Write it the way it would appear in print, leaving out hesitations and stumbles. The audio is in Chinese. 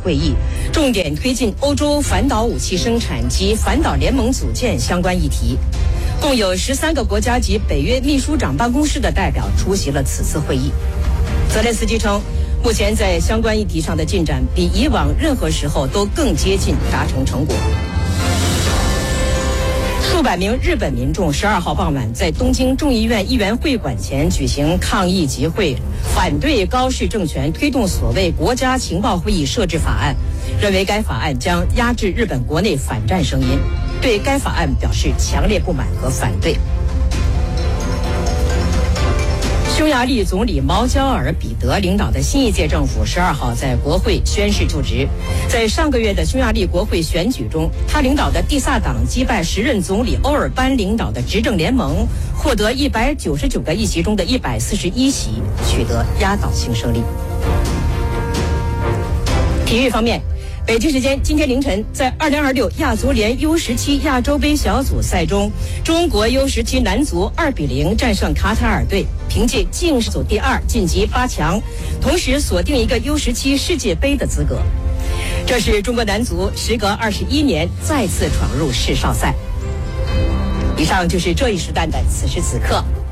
会议，重点推进欧洲反导武器生产及反导联盟组建相关议题。共有13个国家及北约秘书长办公室的代表出席了此次会议。泽连斯基称，目前在相关议题上的进展比以往任何时候都更接近达成成果。数百名日本民众12号傍晚在东京众议院议员会馆前举行抗议集会，反对高市政权推动所谓国家情报会议设置法案，认为该法案将压制日本国内反战声音，对该法案表示强烈不满和反对。匈牙利总理毛焦尔彼得领导的新一届政府12号在国会宣誓就职。在上个月的匈牙利国会选举中，他领导的蒂萨党击败时任总理欧尔班领导的执政联盟，获得199个议席中的141席，取得压倒性胜利。体育方面，北京时间今天凌晨，在2026亚足联 U17 亚洲杯小组赛中，中国 U17 男足2比0战胜卡塔尔队，凭借净胜组第2晋级8强，同时锁定一个 U17 世界杯的资格。这是中国男足时隔21年再次闯入世少赛。以上就是这一时段的此时此刻。